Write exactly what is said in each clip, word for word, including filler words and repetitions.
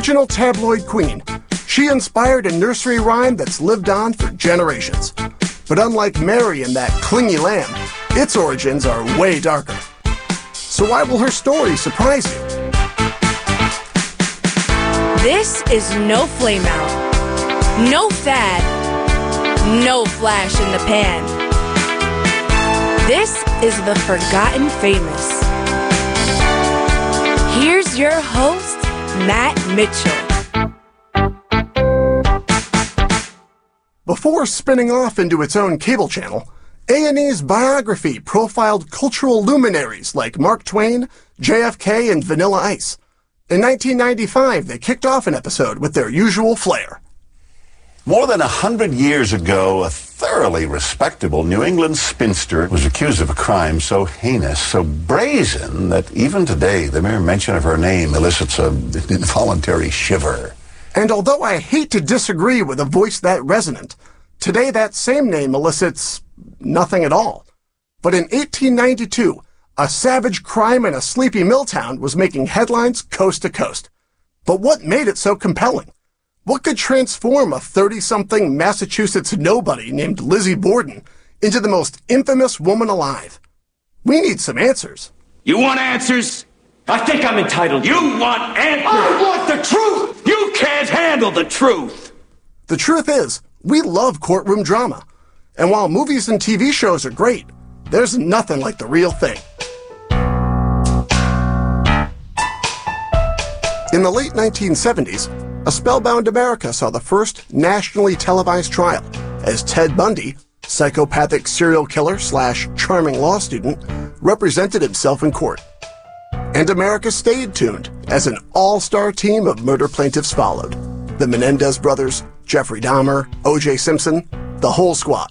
original tabloid queen. She inspired a nursery rhyme that's lived on for generations. But unlike Mary and that clingy lamb, its origins are way darker. So why will her story surprise you? This is no flame out, no fad, no flash in the pan. This is the Forgotten Famous. Here's your host, Matt Mitchell. Before spinning off into its own cable channel, A and E's Biography profiled cultural luminaries like Mark Twain, J F K, and Vanilla Ice. In nineteen ninety-five, they kicked off an episode with their usual flair. More than a hundred years ago, a thoroughly respectable New England spinster was accused of a crime so heinous, so brazen, that even today the mere mention of her name elicits an involuntary shiver. And although I hate to disagree with a voice that resonant, today that same name elicits nothing at all. But in eighteen ninety-two, a savage crime in a sleepy mill town was making headlines coast to coast. But what made it so compelling? What could transform a thirty-something Massachusetts nobody named Lizzie Borden into the most infamous woman alive? We need some answers. You want answers? I think I'm entitled. You want answers? I want the truth! You can't handle the truth! The truth is, we love courtroom drama. And while movies and T V shows are great, there's nothing like the real thing. In the late nineteen seventies, a spellbound America saw the first nationally televised trial as Ted Bundy, psychopathic serial killer slash charming law student, represented himself in court. And America stayed tuned as an all-star team of murder plaintiffs followed. The Menendez brothers, Jeffrey Dahmer, O J Simpson, the whole squad.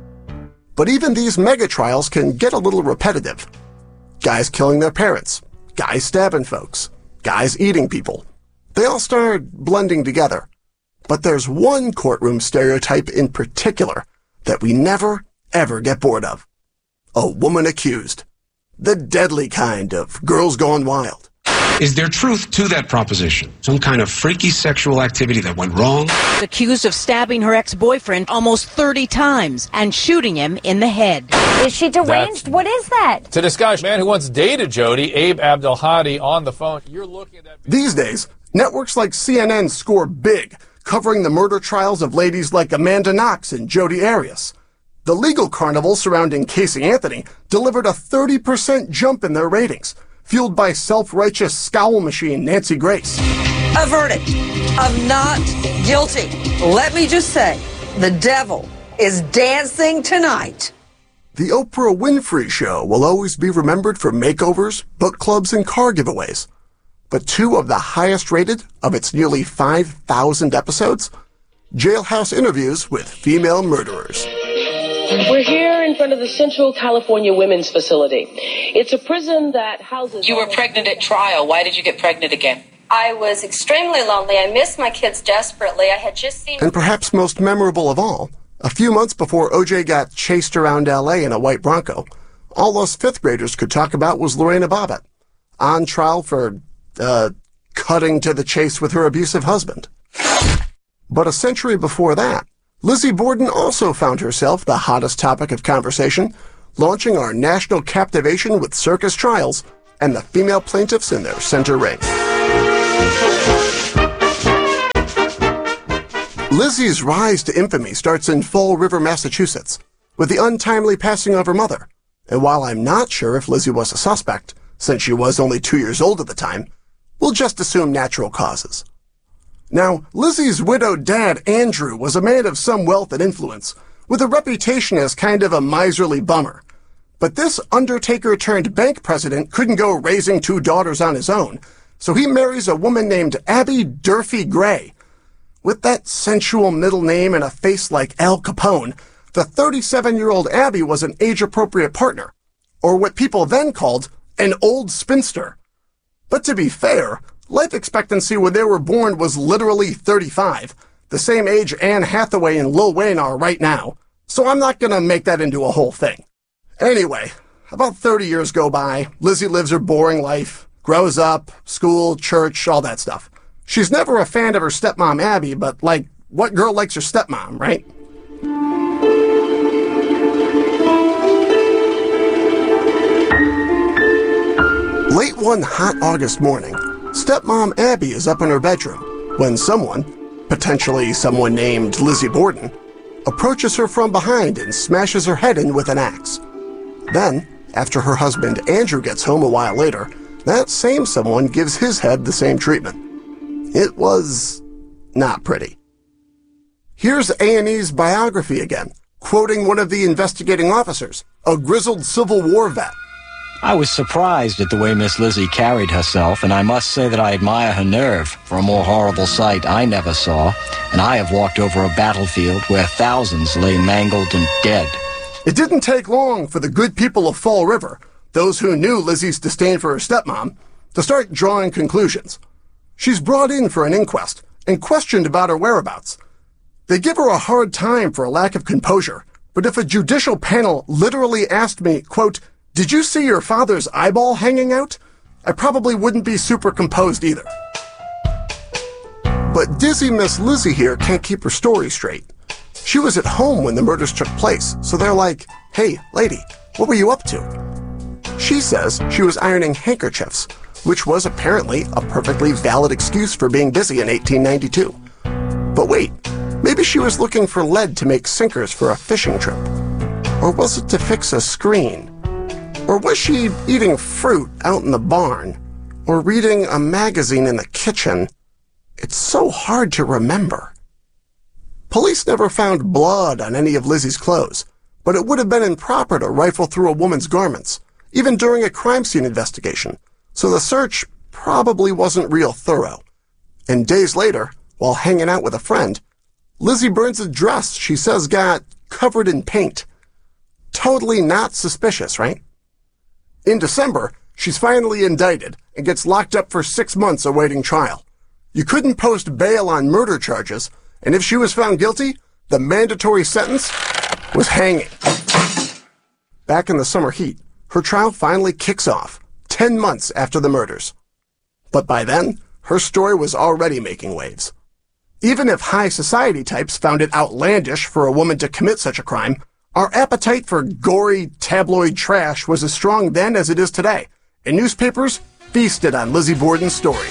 But even these mega trials can get a little repetitive. Guys killing their parents, guys stabbing folks, guys eating people. They all start blending together. But there's one courtroom stereotype in particular that we never, ever get bored of. A woman accused. The deadly kind of Girls Gone Wild. Is there truth to that proposition? Some kind of freaky sexual activity that went wrong? Accused of stabbing her ex-boyfriend almost thirty times and shooting him in the head. Is she deranged? That's, what is that? To discuss man who once dated Jody, Abe Abdelhadi, on the phone. You're looking at that. These days, networks like C N N score big, covering the murder trials of ladies like Amanda Knox and Jodi Arias. The legal carnival surrounding Casey Anthony delivered a thirty percent jump in their ratings, fueled by self-righteous scowl machine Nancy Grace. A verdict of not guilty. Let me just say, the devil is dancing tonight. The Oprah Winfrey Show will always be remembered for makeovers, book clubs, and car giveaways. But two of the highest rated of its nearly five thousand episodes? Jailhouse interviews with female murderers. We're here in front of the Central California Women's Facility. It's a prison that houses... You were pregnant at trial. Why did you get pregnant again? I was extremely lonely. I missed my kids desperately. I had just seen... And perhaps most memorable of all, a few months before O J got chased around L A in a white Bronco, all us fifth graders could talk about was Lorena Bobbitt, on trial for, uh, cutting to the chase with her abusive husband. But a century before that, Lizzie Borden also found herself the hottest topic of conversation, launching our national captivation with circus trials and the female plaintiffs in their center ring. Lizzie's rise to infamy starts in Fall River, Massachusetts, with the untimely passing of her mother. And while I'm not sure if Lizzie was a suspect, since she was only two years old at the time, we'll just assume natural causes. Now, Lizzie's widowed dad, Andrew, was a man of some wealth and influence, with a reputation as kind of a miserly bummer. But this undertaker-turned-bank president couldn't go raising two daughters on his own, so he marries a woman named Abby Durfee Gray. With that sensual middle name and a face like Al Capone, the thirty-seven-year-old Abby was an age-appropriate partner, or what people then called an old spinster. But to be fair, life expectancy when they were born was literally thirty-five, the same age Anne Hathaway and Lil Wayne are right now, so I'm not gonna make that into a whole thing. Anyway, about thirty years go by, Lizzie lives her boring life, grows up, school, church, all that stuff. She's never a fan of her stepmom, Abby, but, like, what girl likes her stepmom, right? Late one hot August morning, stepmom Abby is up in her bedroom when someone, potentially someone named Lizzie Borden, approaches her from behind and smashes her head in with an axe. Then, after her husband Andrew gets home a while later, that same someone gives his head the same treatment. It was not pretty. Here's A and E's biography again, quoting one of the investigating officers, a grizzled Civil War vet. I was surprised at the way Miss Lizzie carried herself, and I must say that I admire her nerve. For a more horrible sight I never saw, and I have walked over a battlefield where thousands lay mangled and dead. It didn't take long for the good people of Fall River, those who knew Lizzie's disdain for her stepmom, to start drawing conclusions. She's brought in for an inquest and questioned about her whereabouts. They give her a hard time for a lack of composure, but if a judicial panel literally asked me, quote, "Did you see your father's eyeball hanging out?" I probably wouldn't be super composed either. But dizzy Miss Lizzie here can't keep her story straight. She was at home when the murders took place, so they're like, "Hey, lady, what were you up to?" She says she was ironing handkerchiefs, which was apparently a perfectly valid excuse for being busy in eighteen ninety-two. But wait, maybe she was looking for lead to make sinkers for a fishing trip. Or was it to fix a screen? Or was she eating fruit out in the barn? Or reading a magazine in the kitchen? It's so hard to remember. Police never found blood on any of Lizzie's clothes, but it would have been improper to rifle through a woman's garments, even during a crime scene investigation, so the search probably wasn't real thorough. And days later, while hanging out with a friend, Lizzie burns a dress she says got covered in paint. Totally not suspicious, right? In December, she's finally indicted and gets locked up for six months awaiting trial. You couldn't post bail on murder charges, and if she was found guilty, the mandatory sentence was hanging. Back in the summer heat, her trial finally kicks off, ten months after the murders. But by then, her story was already making waves. Even if high society types found it outlandish for a woman to commit such a crime, our appetite for gory tabloid trash was as strong then as it is today, and newspapers feasted on Lizzie Borden's story.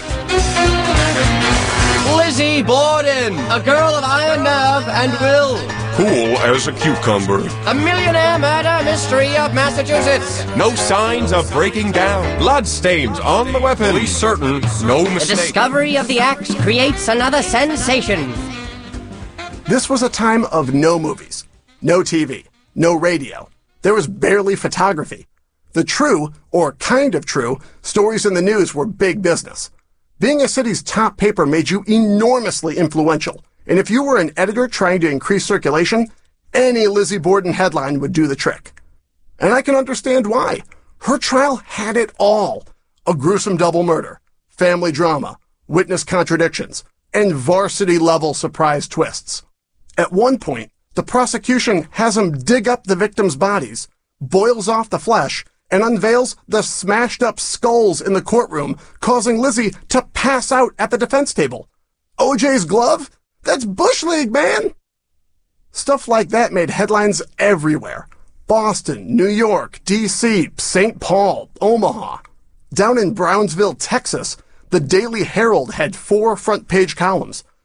Lizzie Borden, a girl of iron nerve and will. Cool as a cucumber. The millionaire murder mystery of Massachusetts. No signs of breaking down. Blood stains on the weapon. Police certain, no mistake. The discovery of the axe creates another sensation. This was a time of no movies, no T V, no radio. There was barely photography. The true, or kind of true, stories in the news were big business. Being a city's top paper made you enormously influential, and if you were an editor trying to increase circulation, any Lizzie Borden headline would do the trick. And I can understand why. Her trial had it all. A gruesome double murder, family drama, witness contradictions, and varsity-level surprise twists. At one point, the prosecution has them dig up the victims' bodies, boils off the flesh, and unveils the smashed-up skulls in the courtroom, causing Lizzie to pass out at the defense table. O J's glove? That's Bush League, man! Stuff like that made headlines everywhere. Boston, New York, D C, Saint Paul, Omaha. Down in Brownsville, Texas, the Daily Herald had four front-page columns.